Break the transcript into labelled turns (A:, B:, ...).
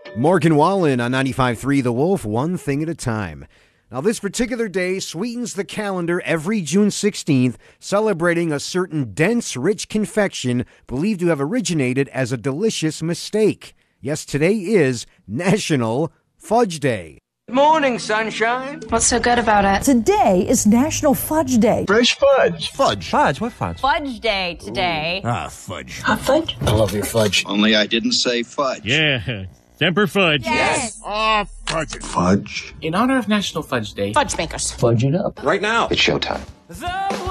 A: Morgan Wallen on 95.3 The Wolf, one thing at a time. Now, this particular day sweetens the calendar every June 16th, celebrating a certain dense, rich confection believed to have originated as a delicious mistake. Yes, today is National Fudge Day.
B: Morning, sunshine.
C: What's so good about it?
D: Today is National Fudge Day.
E: Fresh fudge.
F: Fudge? What fudge?
G: Fudge Day today.
E: Fudge.
D: Hot fudge?
E: I love your fudge.
H: Only I didn't say fudge.
I: Yeah, Semper Fudge.
G: Yes.
I: Oh, fudge it.
E: Fudge.
F: In honor of National Fudge Day,
G: Fudge makers.
E: Fudge it up.
H: Right now.
E: It's showtime.
B: The